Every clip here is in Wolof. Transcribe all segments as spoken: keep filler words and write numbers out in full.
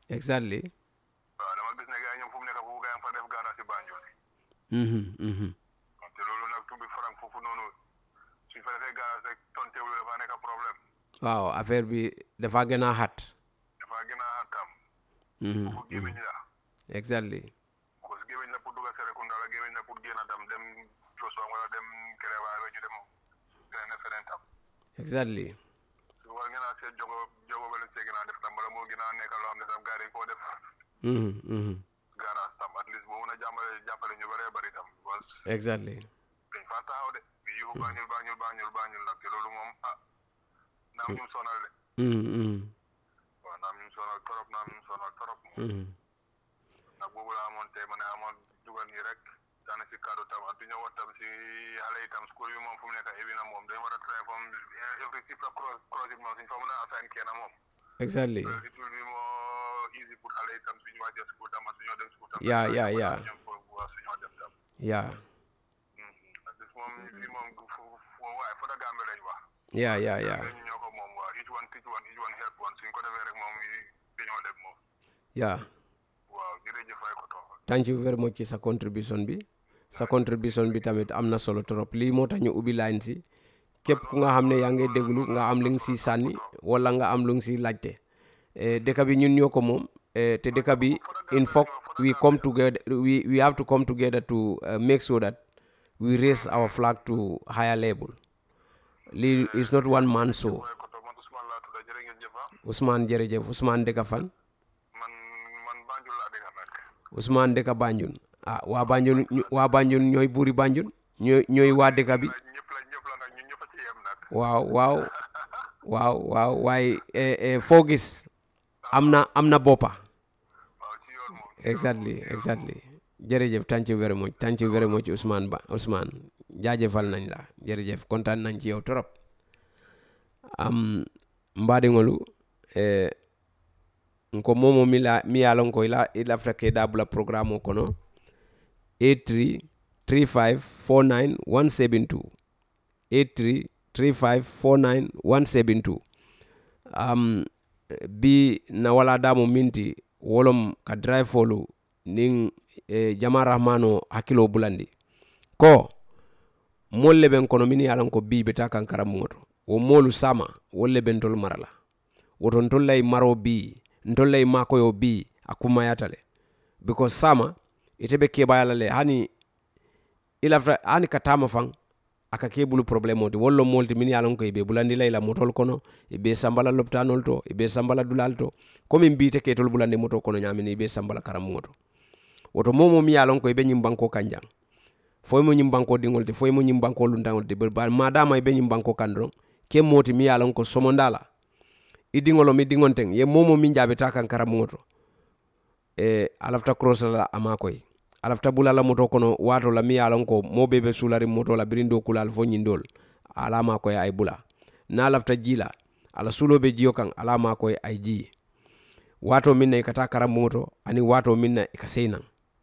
exactly waaw dama gis ne gars yi ñoom fu mu nekk foofu gars yi fa def garage ci Banjul mhm mhm te loolu nag tubi faram foofu noonu suñ fa defee garage rek tonteewul dafa nekk problème waaw affaire bi dafa gën a xat dafa gën a tam mhm foofu gémmiñ la exactly parce que gémmiñ la pour dugg Serekunda la gémmiñ la pour génn tam dem Joshua wala dem Kereva ñu dem feneen feneen tam exactly su war ngeen a seet jogo jogo ba leen see gën a def tam bala moo gën a nekk loo xam ne tam gars yi koo def mhm mhm garage tam at least boo mën a jàmbale jàppale ñu bëree bëri tam parce exactly dañ fa taxaw de bi yuuxu Banjul Banjul Banjul Banjul nag te loolu moom ah naam ñu sonal de mhm mhm waaw naam ñu sonal torop naam ñu sonal torop moom mhm nag boobu la amoon tey ma ne amoon dugal nii rek daana si kaddu tam ak du ñëw tam si xale yi tam school yi moom fu mu nekk ebi na moom dañ war a try fom every six la croising moom suñ fa mën a assign kenn moom exactly it will be more easy pour xale yi tam suñu wàccee school tam ak suñoo dem school tam yeah yeah yeah ñoom foofu suñoo dem tam yeah parce que moom fii moom waaye fa da Gambie lañ wax yeah yeah yeah ñu ñoo ko moom waaw each one teach one each one help one suñ ko defee rek moom dañoo dem moom yeah waaw jërëjëf waay ko toog thank you very much ci sa contribution bi sa contribution bi tamit am na solo trop lii moo tax ñu ubbi line si képp ku nga xam ne yaa ngi déglu nga am li nga si sànni wala nga am lu nga si laajte dëkk bi ñun ñoo ko moom te dëkk bi in fact we come together we we have to come together to uh, make sure that we raise our flag to higher level lii is not one man show waay ko toog man Ousmane laa tudd jërë ngeen jëf ah Ousmane jërëjëf Ousmane dëkk fan man man Banjul laa dégg nag Ousmane dëkk Banjul ah waa Banjul ñu- waa Banjul ñooy buuri Banjul ñooy ñooy waa dëkk bi ñëpp la ñëpp la nag ñun ñëpp a ci yem nag waaw waaw waaw waaw waaye eh, eh, foo gis am na am na boppa waaw ci yoon moom exactly exactly jërëjëf thank you very much thank you very much Ousmane Ba Ousmane jaajëfal nañ la jërëjëf kontaan nañ ci yow trop am mbaadiŋolu eh, nko momo mi la mi ye lon ko ila ilafta ke dabula programme o kono eight three three five four nine one seven two eight three three five four nine one seven two um, bi na wala damo minti wolom ka drive folu nin eh, jama rahmano hakilo bulandi ko molle ben kono min yalan ko bi beta kan karamuto wo molu sama wolle ben tol marala woton tollay maro bi ntollay makoyo bi akuma yatale because sama itebe kebayala le hani ilafta hani katama fang aka kebulu problème oti wollo molti min yalan ko ibe bulandi layla motol kono ibe sambala loptanol to ibe sambala dulal to comme mbite ketol bulandi moto kono nyamini ibe sambala karamuto woto momo mi yalan ko ibe nyim banko kanjang foy mo nyim banko dingol te foy mo nyim banko lundangol te ba madama ibe nyim banko kandron ke moti mi yalan ko somondala idingolo mi dingonteng ye momo min jabe ta kan karamuto e alafta cross la amakoy alafta bulala moto kono wato la mi yalan ko mobe be sulari moto la brindo kulal fo nyindol alama koy ay bula na alafta jila ala sulo be jiyo kan alama koy ay ji wato minna ikata karamuto ani wato minna ikaseinan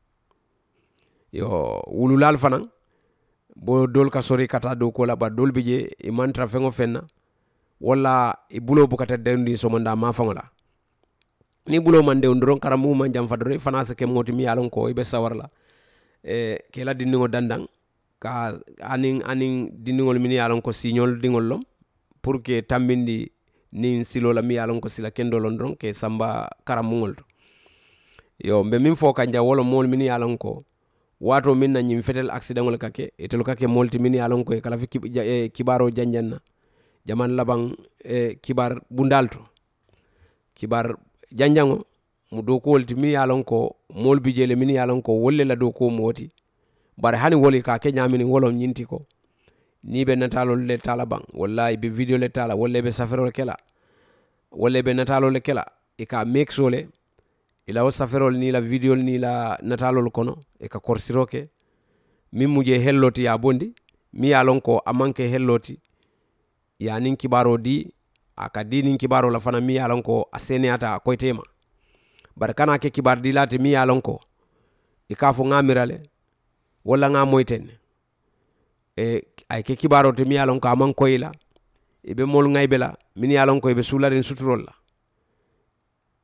yo wululal fanan bo dol ka sori kata do ko la ba dol bije e mantra fengo fenna wala e bulo bukata dendi somonda ma fangola ni bulo man de ndron karamu man jam fadore fana se kemoti mi yalon ko ibe sawarla e kela dingo dandang ka anin anin diningol min yalon ko signol dingol lom pour que tambindi nin silola mi yalon ko sila kendolon dron ke samba karamungol to yo mbe min fo kanja wolo mol min yalon ko wato min na nyim fetel accident wala kake etelo kake molti min yalon ko e kala fi kibaro janjanna jaman labang e kibar bundalto kibar janjango mu do ko wolti min yalon ko mol bijele min yalon ko wolle la do ko moti bare hani woli ka ke nyamini wolom nyinti ko ni be natalo le talabang wallahi be video le tala wolle be safero kela wolle be natalo le kela e ka make sole ila o saferol ni la video ni la natalol kono e ka korsiroke min muje helloti ya bondi mi yalon ko amanke helloti ya nin kibaro di aka di nin kibaro la fana mi yalon ko aseneata koytema bar kana ke kibar di lati mi yalon ko e ka fo ngamirale wala nga moyten e ay ke kibaro te mi yalon ko aman koyla e be mol ngaybela min yalon ko e be sularin suturol la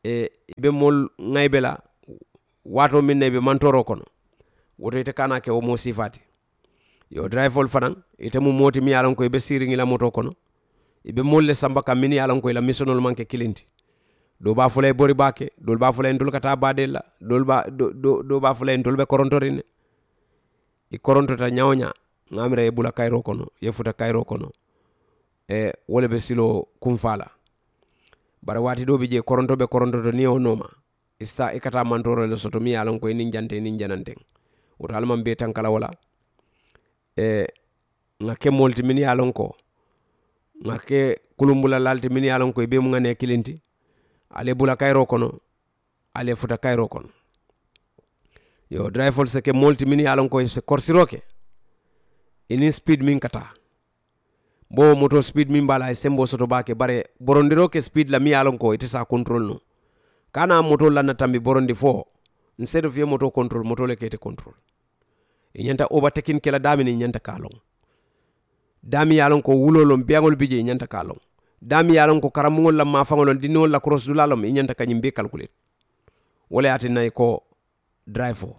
e be mol ngaybela wato minne be mantoro kono woto ite kana ke o mo sifati yo drive fanan ite mu moti mi yalan ko be siringi la moto kono ibe molle samba kam min yalan ko la missionol manke kilinti do ba fulay bori bake do ba fulay ndul kata badella do ba do do, do ba fulay ndul be korontorine i korontota nyawnya ngamre bula kayro kono yefuta kayro kono e wole be silo kumfala bara wati do be je koronto be koronto to ni onoma ista ikata mantoro le soto mi yalan ko ni jante ni janante wotal mam be tankala wala e ngake molti min yalan ko ngake kulumbula lalti min yalan ko be mu ngane kilinti ale bula kayro kono ale futa kayro kono yo drive se ke molti min yalan ko se korsiroke ini speed min kata bo moto speed min bala e sembo soto bake bare borondiro ke speed la mi yalan ko ite sa control no kana moto la natambi borondi fo instead of ye moto control moto le kete control e nyanta overtaking kala dami ni nyanta kalong dami yalan ko wulolom biangol bije nyanta kalong dami yalan ko karamungol la mafangol dinol la cross dulalom e nyanta kanyim be calculate wala ati nay ko drive fo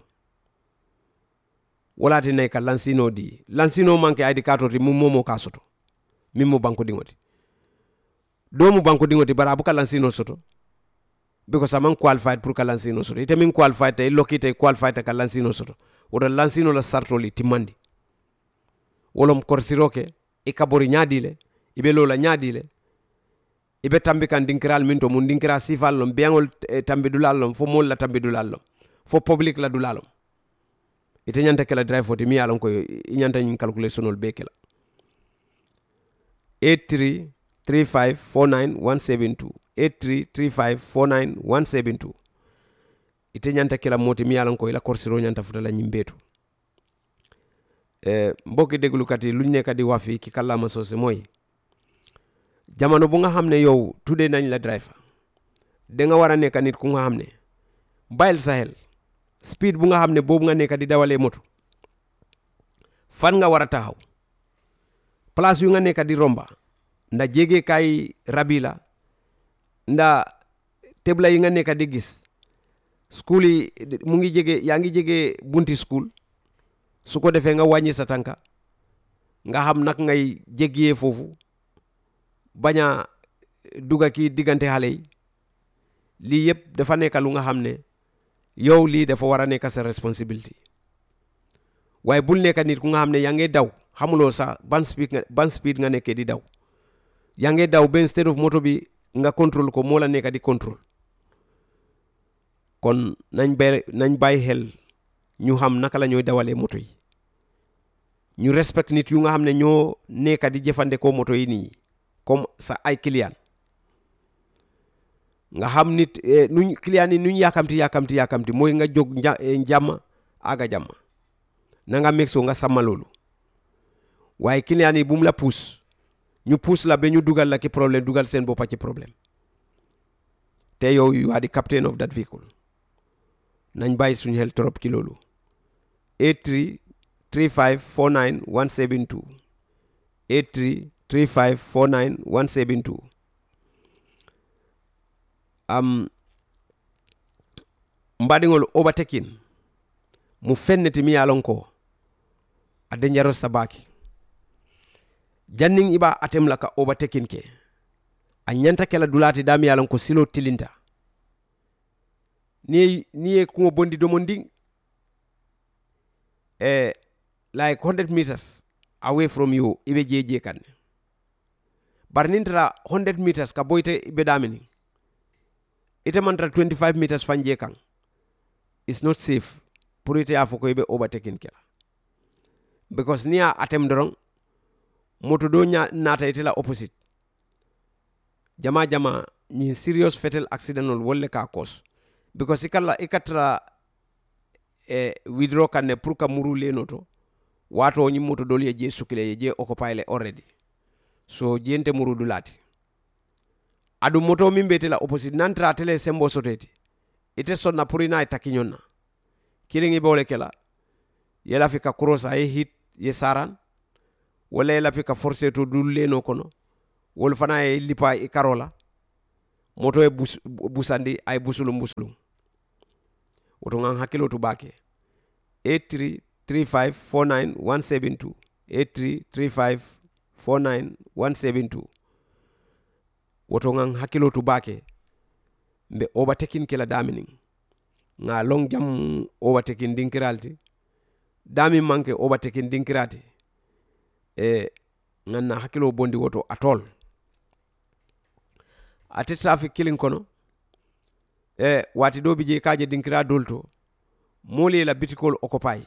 wala ati nay ka lansino di lansino manke id card ti mum momo ka soto mimmo banko dingoti do mu banko dingoti bara bu ka lansino soto because amang qualified pour ka lansino soto ite min qualified tay lokite qualified ka lansino soto wala lansino la sartoli timandi wolom korsiroke e kabori nyaadile ibe lola nyaadile ibe tambi kan dinkiral minto mun dinkira sifal lom biangol e tambi dulalom fo mol la tambi dulalom fo public la dulalom ite nyanta kala drive foti mi yalon ko nyanta nyin calculationol be kala eight three three five four nine one seven two eight three three five four nine one seven two ite nyanta kala moti mi yalon ko ila korsiro nyanta futala nyimbetu e mbokki deglu kati luñ nekk di wafi ki kallama sosé moy jamono bu nga xamne yow tudé nañ la driver de nga wara nekk nit ku nga xamne bayil sahel speed bu nga xamne bobu nga nekk di dawale moto fan nga wara taxaw place yu nga nekk di romba nda jege kay rabila nda tebla yi nga nekk di gis school yi mu ngi jege yaa ngi jege bunti school su ko defee nga wàññi sa tànka nga xam nag ngay jéggiyee foofu bañ a dugga ki diggante xale yi lii yëpp dafa nekk lu nga xam ne yow lii dafa war a nekk sa responsibility waaye bul nekk nit ku nga xam ne yaa ngi daw xamuloo sax ban speed nga ban speed nga nekkee di daw yaa ngi daw ba instead of moto bi nga contrôle ko moo la nekk di contrôle kon nañ bay nañ bàyyi xel ñu xam naka la ñooy dawalee moto yi ñu respect nit yu nga xam ne ñoo nekk di jëfandikoo moto yi nii comme sa ay client nga xam nit eh, nuñ client yi nuñ yaakamti yaakamti yaakamti mooy nga jóg njàmm aga jàmm na nga mexo nga sàmma loolu waaye client yi bu mu la puus ñu puus la ba ñu dugal la ki problème dugal seen boppa ci problème te yow you are the captain of that vehicle nañ bàyyi suñu xel trop ci loolu eight three three five four nine one seven two eight three three five four nine one seven two am mbadingol overtaking mu fenneti mi yalon ko a dangerous tabaki janning iba atem laka overtaking ke a nyanta kala dulati dami yalon ko silo tilinta ni ni ko bondi do monding eh like one hundred meters away from you ibe jeje kan bar nintra one hundred meters ka boyte ibe damini ite mantra twenty-five meters fanje kan it's not safe pour ite afoko ibe overtaking kala because niya atem dorong moto do nya nata ite la opposite jama jama ni serious fatal accident ol wolle ka cause because ikalla ikatra e withdraw kan ne pour ka muru le noto wato nyi moto dol ye je sukile ye je occupy le already so jente muru dulati adu moto mimbete la opposite nantra tele sembo soteti ite sonna purina itakinyonna kilingi bole kela yela fika cross ay hit ye saran wala yela fika forcer to dulle no kono wol fana e lipa e karola moto e bus, busandi ay busulum busulum woto ngan hakkilo to bake eight three three five four nine one seven two eight three three five four nine one seven two woto ngan hakkilo to bake mbe overtaking kela daminin nga long jam overtaking dinkiralti dami manke overtaking dinkirati e nganna hakkilo bondi woto atol ate traffic killing kono e wati do bije kaje dinkira dolto moli la bitikol occupy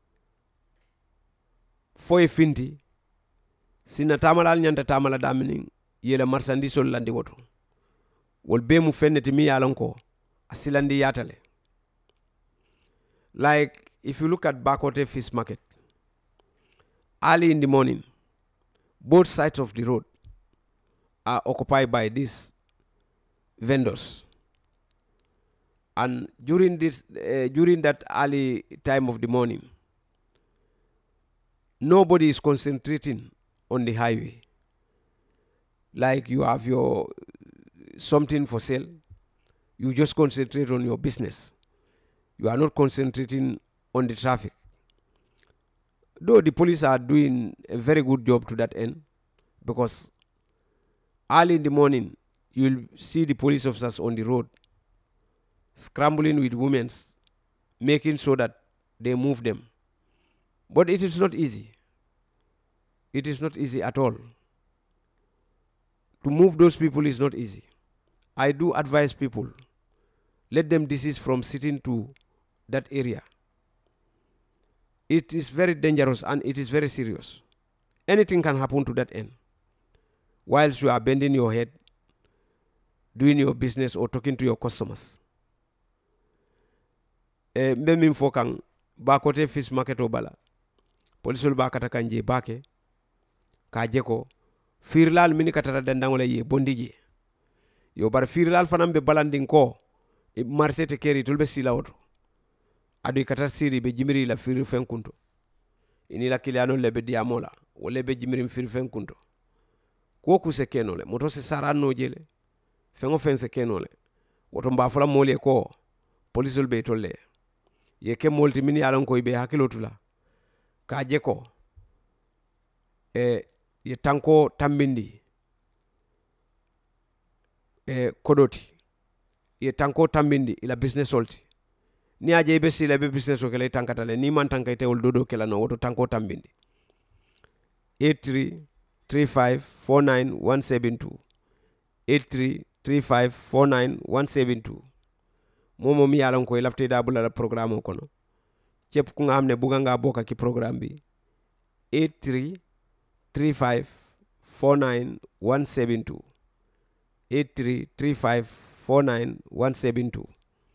foye finti sina tamalal nyanta tamala daminin yela marchandise landi woto wol be mu fenneti mi yalanko asilandi yatale like if you look at Bakote Fish Market early in the morning both sides of the road are occupied by these vendors, and during this uh, during that early time of the morning nobody is concentrating on the highway. Like you have your something for sale, you just concentrate on your business. You are not concentrating on the traffic. Though the police are doing a very good job to that end, because early in the morning you will see the police officers on the road scrambling with women, making sure that they move them. But it is not easy. It is not easy at all. To move those people is not easy. I do advise people, let them desist from sitting to that area. It is very dangerous and it is very serious. Anything can happen to that end. Whilst you are bending your head, doing your business or talking to your customers. E mbemi mfokang Bakote Fish Market obala. Polisul ba kata kanje bake kajeko firlal mini katara dandangole ye bondije. Yo bar firlal fanam be balanding ko e marché te keri tulbe sila auto. Adu katar siri be jimiri la firi fenkunto. Ini la kiliano lebe diamola o lebe jimiri firi fenkunto. Ko ku se kenole moto se sarano jele fengo fense kenole woto mba fula moli ko polisul be tolle ye ke molti mini alon ko be hakilotula kaje ko e ye tanko tambindi e kodoti ye tanko tambindi ila business solti ni aje be sila be business o kele tankatale ni man tankate ol dodo kala no woto tanko tambindi eight three three five four nine one seven two eight three three five four nine one seven two momo mi yalan ko lafte da bula programme kono cep ku nga xamne buga nga bokka ki programme bi eight three three five four nine one seven two eight three three five four nine one seven two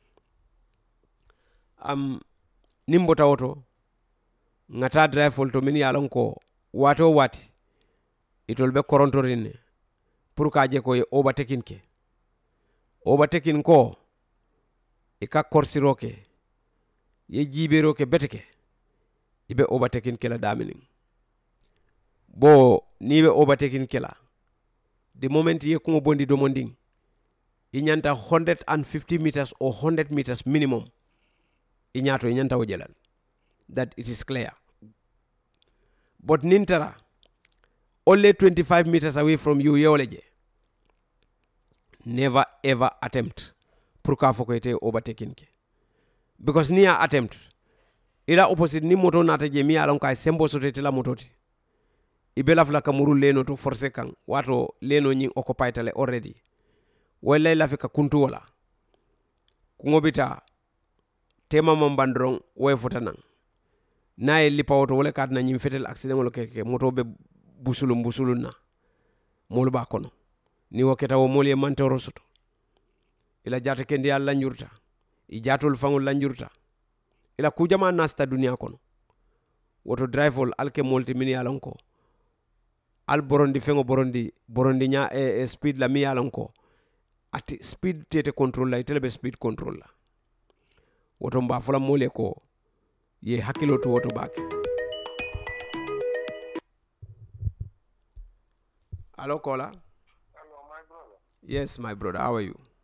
am nimbota auto ngata drive folto min yalan ko wato wati itol be korontorine pour ka je ko e overtaking ke overtaking ko e ka korsiroke ye jiberoke beteke ibe overtaking kela daminin bo ni be overtaking kela the moment ye ko bondi do monding i nyanta one hundred fifty meters or one hundred meters minimum i nyato i nyanta o jelal that it is clear. But nintara only twenty-five meters away from you yeoleje never ever attempt pour ka foko ite overtaking ke, because ni a attempt ila opposite ni moto nata je mi alon kay sembo sote la mototi ibela fla kamuru leno to force kan wato leno nyi occupy tale already wala la fika kuntu wala kungobita tema mambandrong way fotanan nay li pawto wala kat na nyim fetel accident wala keke moto be busulum busulun na molu ba kono ni woketa wo moli e mantoro soto ila jata kendi alla njurta i jatol fangol la njurta ila kujama nasta dunia kono woto driveol alke molti mini alonko al borondi fengo borondi borondi nya e, e speed la mi alonko ati speed tete control la telebe speed control la woto mba fola mole ko ye hakilo to woto bake. Hello, caller. Hello, my brother. Yes, my brother. How are you?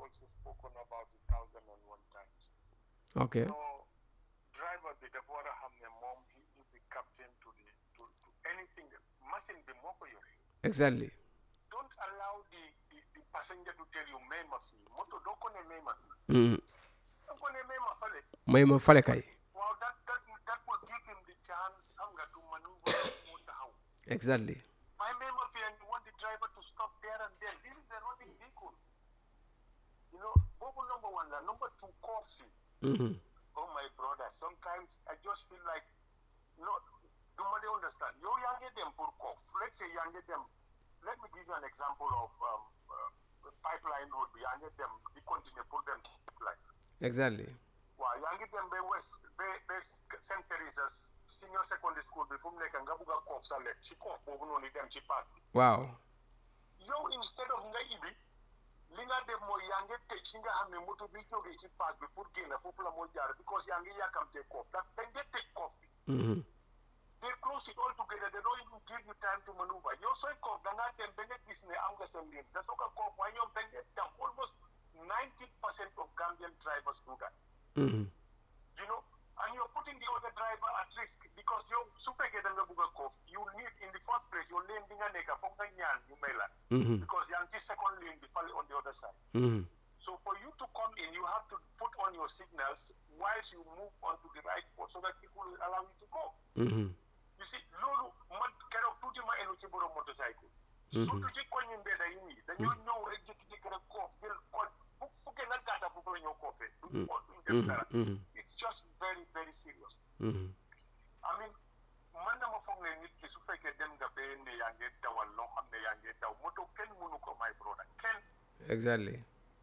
also spoken about a thousand and one times. Okay. So driver bi dafa war a xam ne moom he is the captain to the to, to anything. Machine bi moo ko yore. Exactly. Don't allow the, the, the passenger to tell you may ma fii moto doo ko ne may ma fii. Mm. doo ko ne may ma fale. may ma fale kay. Wow, that that that will give him the chance xam nga to maneuver moo taxaw. Exactly. My may ma fii and you want the driver to stop there and there. This is a running vehicle. You know, boobu number one la number two course. Mm-hmm. Oh my brother, sometimes I just feel like no, nobody understand. You young them for cough. Let's say young them. Let me give you an example of um, uh, pipeline road. Young them, we continue put them pipeline. Exactly. Wow, young them be west, be be Saint Teresa's senior secondary school. Before they can go to cough, so let she cough. But we don't need them. She pass. Wow. You instead of naive. Linga de mo yange tekinga hame moto bicho ge ci pass be pour gena fofu la mo jaar because yange yakam take off that then they take off. Mm-hmm. They close it all together, they don't even give you time to maneuver. You so ko danga tem benge disne am ga sem lim that's okay ko why you benge down almost ninety percent of Gambian drivers do that. Mm-hmm. You know, and you're putting the other driver at risk because you super get nga buga ko you need in the first place your lane dinga neka fo nga ñaan you mela Mm-hmm. because yange second lane be fall on the other side. Mm-hmm. So for you to come in, you have to put on your signals whilst you move on to the right spot so that people will allow you to go. Mm-hmm. You see, lulu man kero tuti ma enu ci borom motorcycle. Mm-hmm. Tutu ci ko ñu mbeda yi ni dañu ñew rek ci ci kere ko jël ko bu fu ke na gata fu ko ñoo ko fe. Du ko du def dara. It's just very very serious. Mm-hmm. I mean, man na ma foog ne nit ki su fekkee dem nga be ne yaa ngi dawal loo xam ne yaa ngi daw moto kenn mënu ko my brother kenn. Exactly.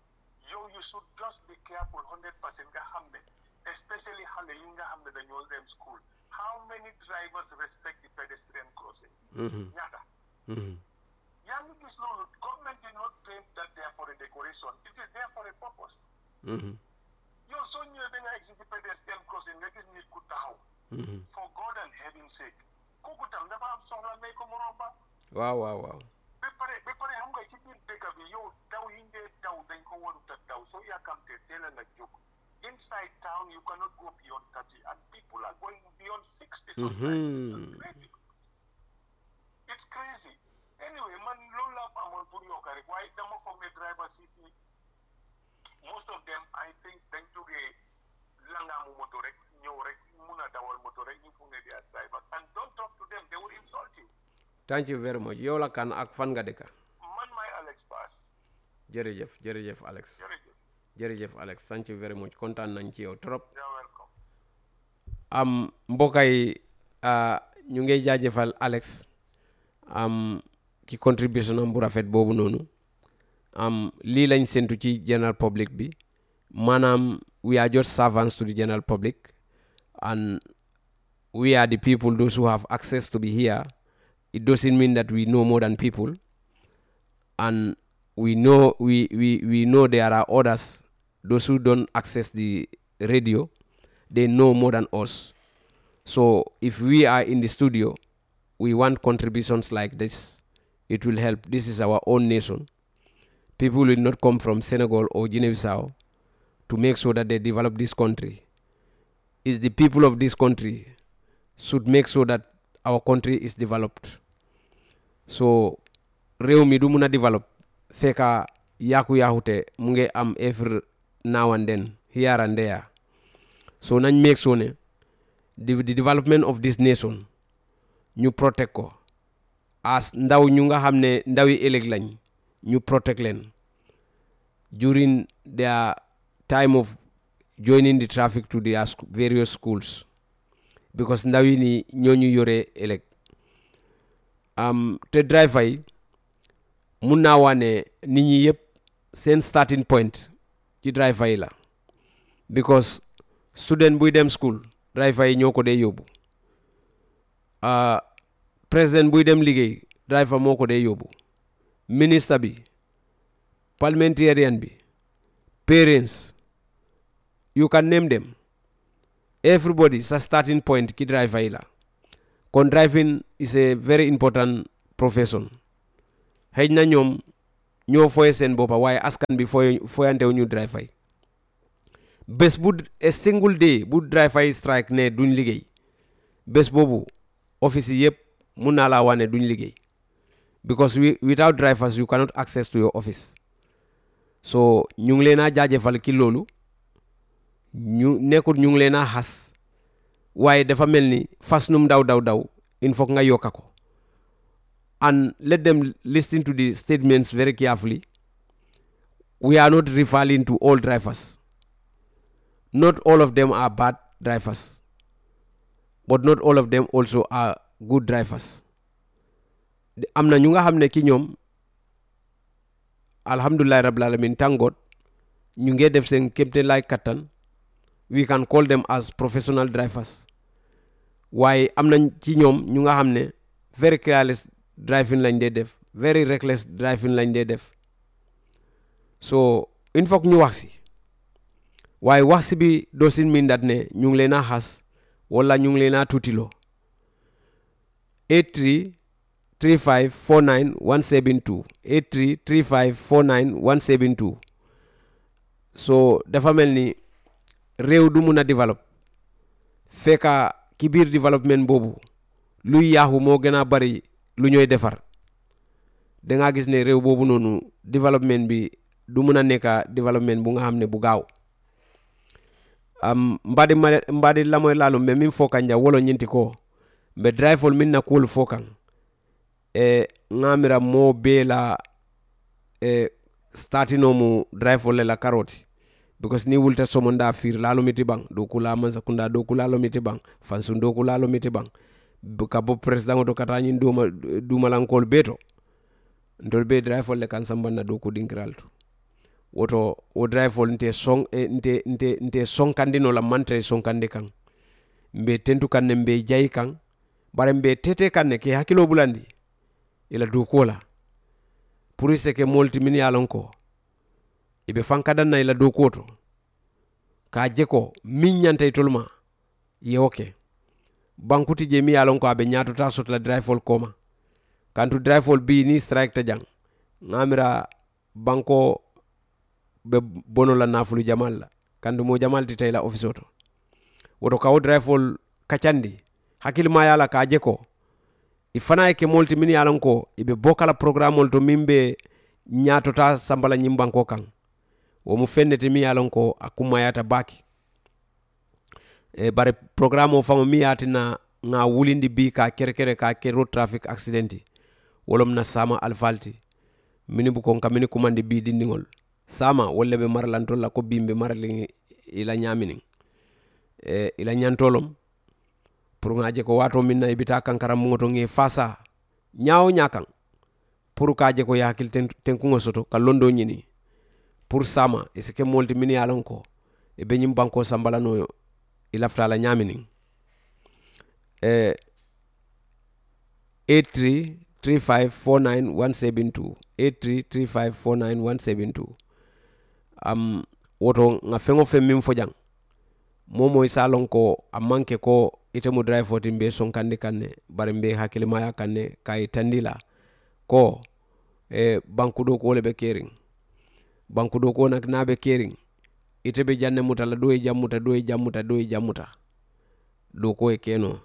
Yo, you should just be careful one hundred percent nga xam ne especially xale yi nga xam ne dañoo dem school how many drivers respect the pedestrian crossing. Mm-hmm. ñaata. Mm-hmm. yaa ngi gis loolu government did not paint that there for a decoration it is there for a purpose. Mm-hmm. yow soo ñëwee da nga exit pedestrian crossing nga gis nit ku taxaw. Mm-hmm. for God and heaven's sake kooku tam dafa am soxla may ko mu romba. waaw waaw waaw. ba pare ba pare xam nga ci biir dëkk bi yow daw yi ngee daw dañ ko warut a daw soo yàkkamte teel a nga jóg inside town you cannot go beyond thirty and people are going beyond sixty sometimes. Mm-hmm. It's crazy. It's crazy. Anyway man loolu laa fa amoon pour yokk rek waaye dama foog ne driver si fii most of them I think dañ jógee langaamu moto rek ñëw rek mun a dawal moto rek ñu foog ne they are drivers and don't talk to them they will insult you. Thank you very much. yow la kan ak fan nga dëkka. man maay Alex Bass. jërëjëf jërëjëf Alex. jërëjëf. jërëjëf Alex thank you very much kontaan nañ ci yow trop. You're welcome. am mbokk yi ñu ngay jaajëfal Alex am ki contribution am bu rafet boobu noonu am lii lañ séntu ci general public bi maanaam we are just servants to the general public and we are the people those who have access to be here. It doesn't mean that we know more than people, and we know we, we, we know there are others, those who don't access the radio, they know more than us. So if we are in the studio, we want contributions like this. It will help. This is our own nation. People will not come from Senegal or Guinea-Bissau to make sure that they develop this country. It's the people of this country should make sure that our country is developed. So réew mi du mun a develop fekka yaaku yaakute mu ngi am every now and then here and there. So nañ make sure ne the, the development of this nation ñu protect ko as ndaw ñu nga xam ne ndawi ëllëg lañ ñu protect leen during their time of joining the traffic to their various schools because ndaw yi ni ñoo ñu yore ëllëg am te driver yi mun naa wane nit ñi yëpp seen starting point ci driver yi la because student buy dem school driver yi ñoo ko dee yóbbu président buy dem liggéey driver moo ko dee yóbbu ministre bi parliamentarian bi parents you can name them everybody sa starting point ki driver yi la kon driving is a very important profession xëy na ñoom ñoo foye seen boppa waaye askan bi foye foyantewu ñu driver yi bés bu a single day bu driver yi strike ne duñ liggéey bés boobu office yi yëpp mun naa laa wane duñ liggéey because we, without drivers you cannot access to your office so ñu ngi leen a jaajëfal ki loolu ñu nekkul ñu ngi leen a xas waaye dafa mel ni fas num daw daw daw il faut nga yokka ko and let them listen to the statements very carefully. We are not referring to all drivers. Not all of them are bad drivers, but not all of them also are good drivers. am na ñu nga xam ne ki ñoom alhamdulilah rabbil alamin thank God ñu ngi def seen kéemte lay kattan we can call them as professional drivers waaye am nañ ci ñoom ñu nga xam ne very careless driving lañ dee def very reckless driving lañ dee def so il faut que ñu wax si waaye wax si bi doesn't mean that ne ñu ngi leen a xas wala ñu ngi leen a tuutiloo eight three three five four nine one seven two eight three three five four nine one seven two so dafa mel ni réew du mun a développe fekka ki biir développement boobu luy yaaxu moo gën a bari lu ñooy defar dangaa gis ne réew boobu noonu développement bi du mun a nekka développement bu nga xam ne bu gaaw am mbadi ma mbadi lamoy lalu mbe min fokanja wolo nyinti ko mbe drive min na cool fokan e ngamira mo be la e startino mu drive le la karoti because ni wulta somonda fir lalo miti bang do kula mansa kunda do kula lo miti bang fansun do kula lo miti bang buka bo president to katani nduma duma lankol beto ndol be drive le kan sambana do ko dinkralto woto o drive nte song nte nte nte sonkandino la mantre sonkande kan mbe tentu kan mbe jay kan bare mbe tete kan ke hakilo bulandi ila du kola pour ce que molti min yalonko ibe fankadan na ila do koto ka jeko min nyante tolma yoke bankuti je mi yalonko abe nyaato ta sot la drive koma kantu drive bi ni strike ta jang ngamira banko be bono la nafulu jamal la kandu mo jamal ti tay la office oto woto kawo drive kacandi hakil ma yala ka jeko ifana ke molti min yalan ko ibe bokala programme to mimbe nyaato ta sambala nyimbanko kan wo mu fennete mi yalan ko akuma yata baki e bare programme o famo mi yatina nga wulindi bi ka kerekere ka ke road traffic accident wolom na sama alfalti mini bu kon kamini kumandi bi dindingol sama wolle be marlantol la ko bimbe marli ila nyamini e ila nyantolom pour ngaje ko wato minna ibita kankara ngoto ngi fasa nyaaw nyakan pour kaaje ko yakil ten tenkungo soto ka londo nyini pour sama esike molti mini yalon ko e be nyim banko sambala no ilafta la nyamini e eight three three five four nine one seven two eight three three five four nine one seven two am woto nga fengo fe mim fojang momo isalon ko amanke ko itemu drive oti mbe sonkandi kanne bare mbe hakilima ya kanne kay tandila ko e banku do ko lebe kering banku do ko nak nabe kering itebe janne mutala do e jamuta do e jamuta do e jamuta do ko e keno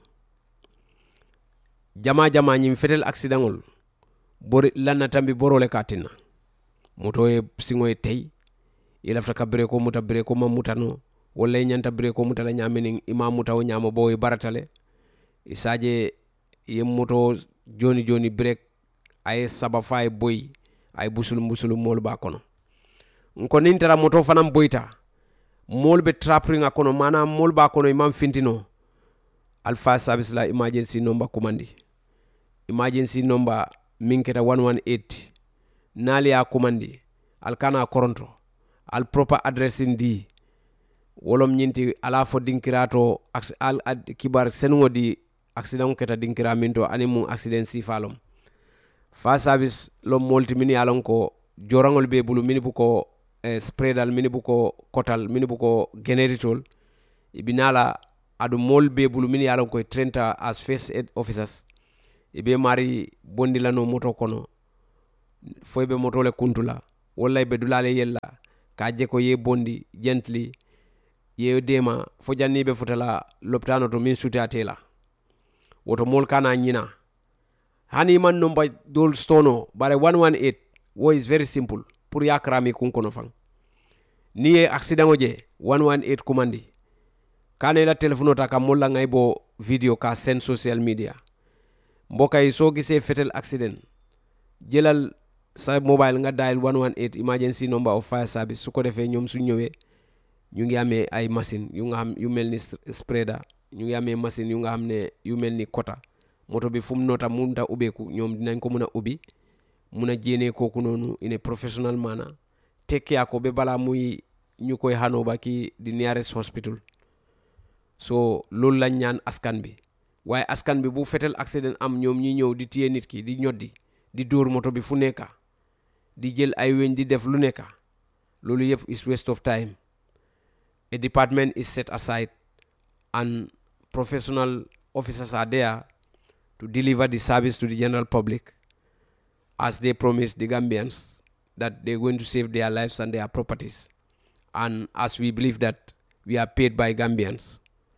jama jama nyim fetel accidentol bori lanna tambi borole katina moto e singo e tey ilafta kabire ko muta bire ko mamutano wala nyanta bire ko muta la nyamini imamuta o nyama bo e baratale isaje yem moto joni joni break ay saba fay boy ay busul busul mol ba kono ko nintara moto fanam boyta mol be trapring akono mana mol ba kono imam fintino alpha service la emergency number commandi emergency number minketa one one eight nali ya commandi alkana koronto al proper addressing di wolom nyinti ala fo dinkirato al ad kibar sengo di accident keta dinkira minto animu accident si falom fa service lo multi mini alon ko jorangol be bulu mini buko eh, spreadal mini buko kotal mini buko generitol ibinala adu mol be bulu mini alon ko trenta as first aid officers ibe mari bondilano moto kono foy be moto le kuntula walla be dulale yella kaje ko ye bondi gently ye dema fo janni be futala loptano to min suti atela woto mol kana nyina hani man number dol stono bare one one eight wo is very simple pour yakrami kun kono fang ni e accident oje one one eight kumandi kane la telephone ta kam molla ngay bo video ka sen social media mbokay so gisee fetel accident jëlal sa mobile nga dial one one eight emergency number of fire service su ko defee ñoom su ñëwee ñu ngi amee ay machine yu nga xam yu mel ni spreader ñu ngi amee machine yu nga xam ne yu mel ni kota moto bi fu mu noota munta ubbeeku ñoom dinañ ko mën a ubbi mun a jéenee kooku noonu in a professional manner tekkiyaa ko ba balaa muy ñu koy xanoo ba ki di nearest hospital so loolu lañ ñaan askan bi waaye askan bi bu fetel accident am ñoom ñi ñëw di téye nit ki di ñoddi di dóor moto bi fu nekka di jël ay weñ di def lu nekka loolu yëpp is waste of time. A department is set aside and professional officers are there to deliver the service to the general public as they promised the Gambians that they're going to save their lives and their properties, and as we believe that we are paid by Gambians.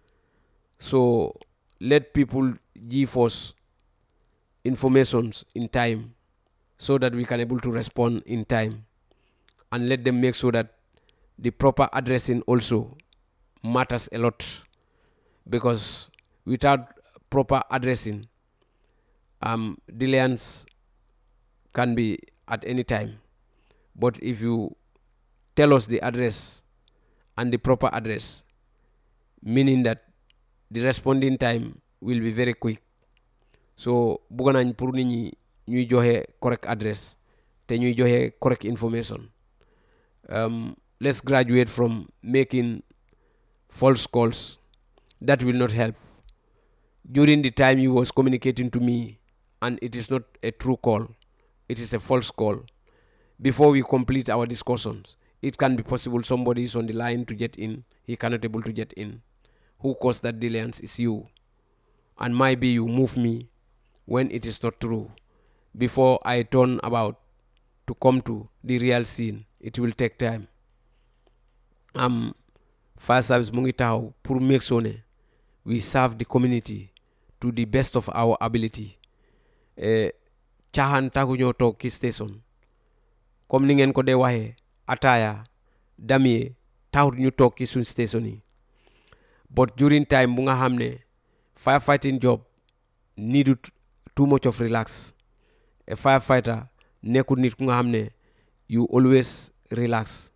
So let people give us informations in time so that we can able to respond in time, and let them make sure that the proper addressing also matters a lot, because without proper addressing, um, delayance can be at any time. But if you tell us the address and the proper address, meaning that the responding time will be very quick. So bëgg nañ pour nit ñi ñuy joxe correct address te ñuy joxe correct information. Um, let's graduate from making false calls. That will not help. During the time he was communicating to me, and it is not a true call, it is a false call. Before we complete our discussions, it can be possible somebody is on the line to get in, he cannot able to get in. Who caused that delayance is you. And maybe you move me when it is not true. Before I turn about to come to the real scene, it will take time. Um, fire service mu ngi taxaw pour make sure ne we serve the community to the best of our ability. Caaxaan taxu ñoo toog ki station comme ni ngeen ko dee waxee ataaya damie taxut ñu toog ki suñ station yi, but during time bu nga xam ne firefighting job needed too much of relax. A firefighter nekkul nit ku nga xam ne you always relax.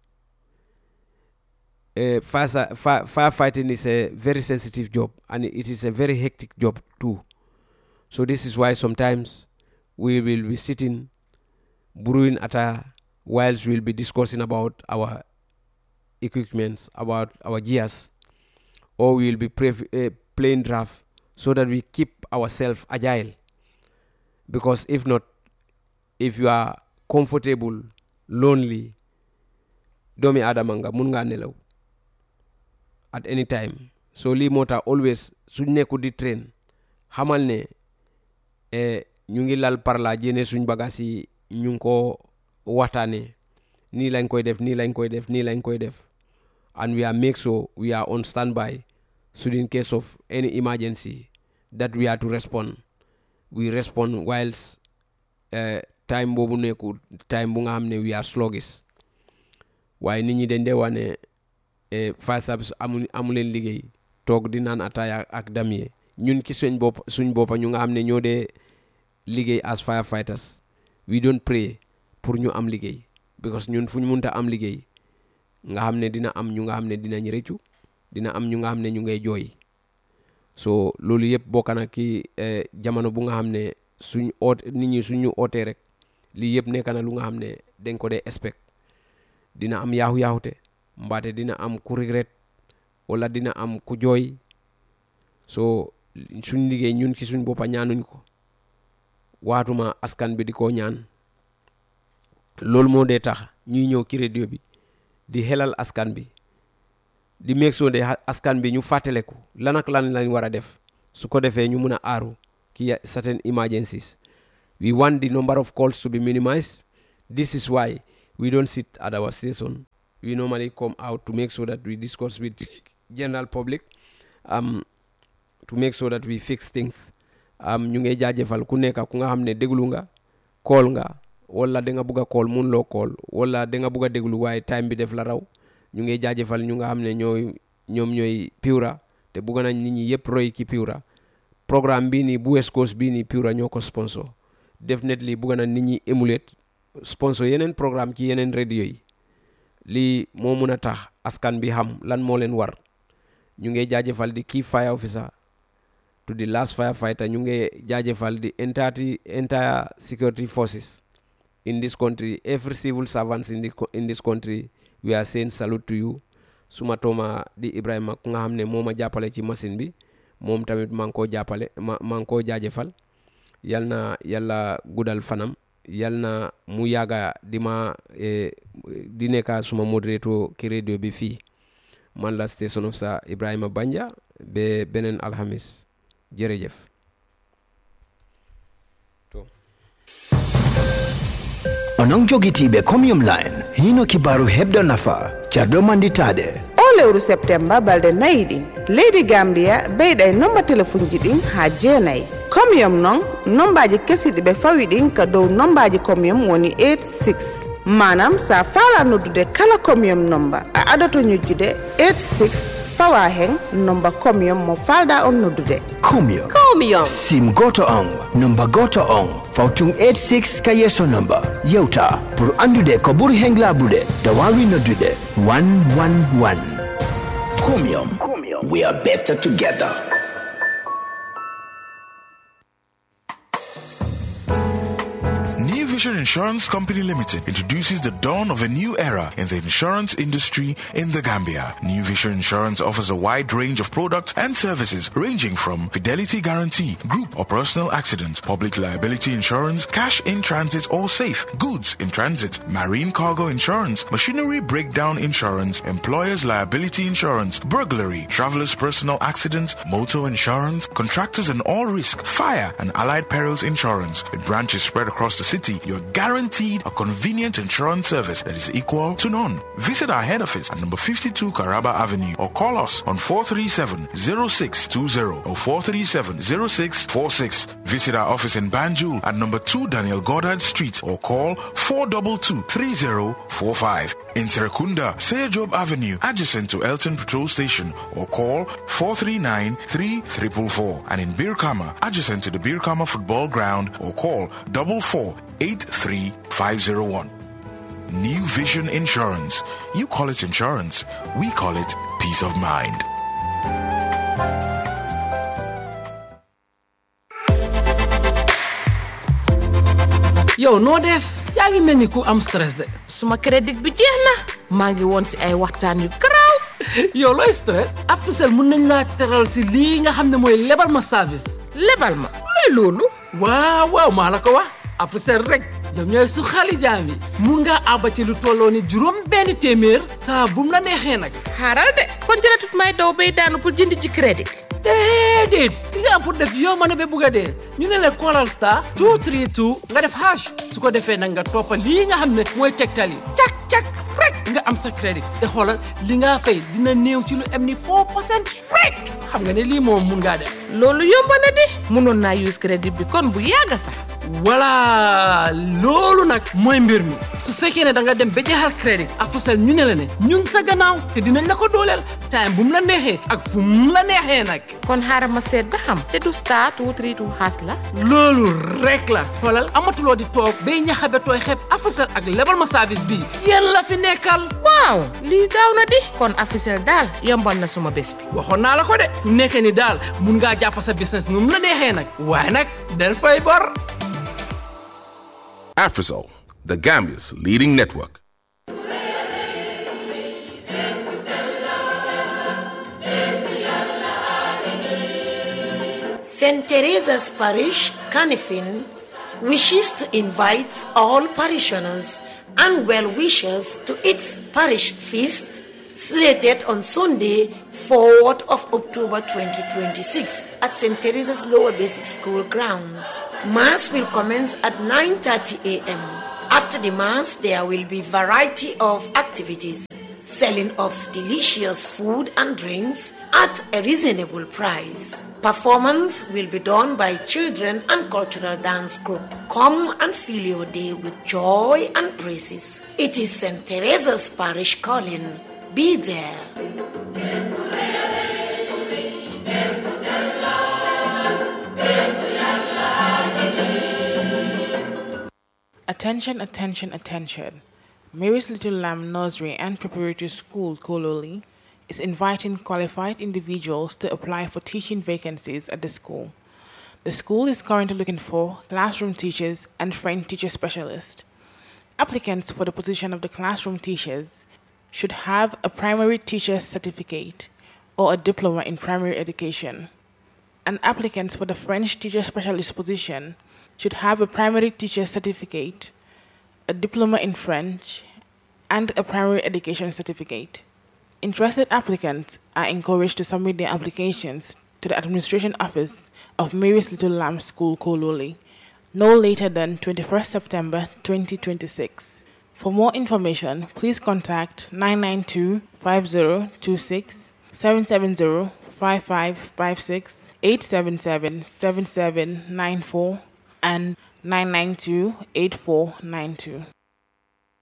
Uh, fire, fire, firefighting is a very sensitive job, and it is a very hectic job too. So this is why sometimes we will be sitting brewing at a whilst we'll be discussing about our equipments, about our gears, or we will be pre- uh, playing draft so that we keep ourselves agile. Because if not, if you are comfortable, lonely, doomi aadama nga mun ngaa nelaw at any time. So lii moo tax always suñ nekku di train xamal ne eh, ñu ngi lal parla jéene suñ bagaas yi ñu ngi ko waxtaane nii lañ koy def nii lañ koy def nii lañ koy def, and we are make sure we are on standby so in case of any emergency that we are to respond, we respond whilst uh, time boobu nekku time bu nga xam ne we are sluggish. waaye nit ñi dañ dee wax ne eh, fire service amu amu leen liggéey toog di naan ataaya ak damier. ñun ki suñ bopp suñ boppa ñu nga xam ne ñoo dee liggéey as firefighters, we don't pray pour ñu am liggéey, because ñun fu ñu munta am liggéey nga xam ne dina am ñu nga xam ne dinañ rëccu, dina am ñu nga xam ne ñu ngay jooy. So loolu yëpp bokk na ki eh, jamono bu nga xam ne suñ oot nit ñi suñu ootee rek lii yëpp nekk na lu nga xam ne dañ ko dee expect. Dina am yaaxu yaaxute mbaate dina am ku regret wala dina am ku jooy. So suñ liggéey ñun ci suñ boppa ñaanuñ ko, waatuma askan bi di ko ñaan. Loolu moo dee tax ñuy ñëw ci radio bi di xelal askan bi, di make sure de askan bi ñu fàttaleku lan ak lan lañ war a def su ko defee ñu mun a aaru ki certain emergencies. We want the number of calls to be minimized This is why we don't sit at our station. We normally come out to make sure that we discuss with general public, um, to make sure that we fix things. Um, ñu ngi jaajëfal ku nekk ku nga xam ne déglu nga call nga wala da nga bëgg a call mun loo call wala da nga bëgg a déglu waaye time bi def la raw ñu ngi jaajëfal ñu nga xam ne ñooy ñoom ñooy Pura te bëgg nañ nit ñi yëpp roy ki Pura programme bii nii bu West Coast bii nii Pura ñoo ko sponsor definitely bëgg nañ nit ñi emulate sponsor yeneen programme ci yeneen radio yi lii moo mun a tax askan bi xam lan moo leen war ñu ngi jaajëfal di key fire officer to the last firefighter ñu ngi jaajëfal di entire entire security forces in this country, every civil servants in the in this country. We are saying salute to you. Suma toma di Ibrahima ku nga xam ne moo ma jàppale ci machine bi moom tamit maa ngi koo jàppale ma maa ngi koo jaajëfal yal na yàlla guddal fanam yal na mu yàgga di ma eh, di nekk suma moderator ki radio bi fii man la station officer Ibrahima Banja be beneen alhamis jërëjëf. Onong jogitiɓe comium line hino kibaru hebdo nafa cardo manditade o lewru september balde nayi ɗin leydi gambia ɓeyɗa e nomba téléphone ji ɗin ha jeenayi comium noon nombaji kesiɗi ɓe fawi ɗin ka dow nombaji comium woni eight six manam sa faala noddude kala comium nomba a adato ñojjude eight six fawa hen nomba comium mo falda on noddude comium comium sim goto on nomba goto on fawtun eight six ka yeso nomba yewta pour andude ko ɓuri hen laɓude da wawi noddude one one one. Comium, we are better together. New Vision Insurance Company Limited introduces the dawn of a new era in the insurance industry in the Gambia. New Vision Insurance offers a wide range of products and services ranging from fidelity guarantee, group or personal accident, public liability insurance, cash in transit or safe, goods in transit, marine cargo insurance, machinery breakdown insurance, employer's liability insurance, burglary, traveler's personal accident, motor insurance, contractors and all risk, fire and allied perils insurance. With branches spread across the city, you're guaranteed a convenient insurance service that is equal to none. Visit our head office at number fifty-two Caraba Avenue or call us on four three seven, zero six two zero or four three seven, zero six four six. Visit our office in Banjul at number two Daniel Goddard Street or call four two two, three zero four five. In Serekunda, Seyajob Avenue, adjacent to Elton Patrol Station or call four three nine, three four four four. And in Birkama, adjacent to the Birkama Football Ground or call four four, eight three five zero one. New Vision Insurance. You call it insurance. We call it peace of mind. Yo, no def. yaa ngi mel ni ku am stress de. suma crédit bi jeex na maa ngi woon si ay waxtaan yu garaaw. yow looy stress. Africell mun nañ laa teral si lii nga xam ne mooy lebal ma service. lebal ma luy loolu. waaw waaw maa la ko wax. Africell rek ñoom ñooy su xali jaam yi mun ngaa àbba ci lu tolloo ni juróom benn téeméer saa bum la neexee nag. xaaral de kon jëratut may daw bay daanu pour jënd ci crédit. déedéet li nga am pour def yow ma ne ba bugg a dee ñu ne la callal star two three two nga def hash su ko defee nag nga toppa lii nga xam ne mooy tegtal yi cak cak rek nga am sa crédit te xoolal li nga fay dina néew ci lu am ni four percent rek xam nga ne lii moom mun ngaa def. loolu yomb na di mënoon naa use crédit bi kon bu yàgg sax. voilà loolu nag mooy mbir mi su fekkee ne da nga dem ba jeexal crédit Africell ñu ne la ne ñu ngi sa gannaaw te dinañ la ko dooleel time bu mu la neexee ak fu mu la neexee nag. kon xaaral ma seet ba xam te du star two three two xaas la. loolu rek la xoolal amatuloo di toog bay ñaxabe tooy xeeb Africell ak lebal ma service bi yéen la fi nekkal. waaw lii gaaw na di kon Africell daal yombal na suma bés bi. waxoon naa la ko de fu nekkee ni daal mun ngaa jàpp sa business nu mu la neexee nag waaye nag del fay bor. Africell, the Gambia's leading network. Saint Teresa's Parish, Canifin, wishes to invite all parishioners and well-wishers to its parish feast slated on Sunday, fourth of October twenty twenty-six at Saint Teresa's Lower Basic School grounds. Mass will commence at nine thirty a.m. After the Mass, there will be variety of activities, selling of delicious food and drinks at a reasonable price. Performance will be done by children and cultural dance group. Come and fill your day with joy and praises. It is Saint Teresa's Parish calling. Be there. Attention, attention, attention. Mary's Little Lamb Nursery and Preparatory School, Kololi, is inviting qualified individuals to apply for teaching vacancies at the school. The school is currently looking for classroom teachers and French teacher specialists. Applicants for the position of the classroom teachers should have a primary teacher's certificate or a diploma in primary education. And applicants for the French teacher specialist position should have a primary teacher's certificate, a diploma in French, and a primary education certificate. Interested applicants are encouraged to submit their applications to the Administration Office of Mary's Little Lamb School, Kololi, no later than twenty-first September twenty twenty-six. For more information, please contact nine nine two, five zero two six, seven seven zero, five five five six, eight seven seven, seven seven nine four, and nine nine two, eight four nine two.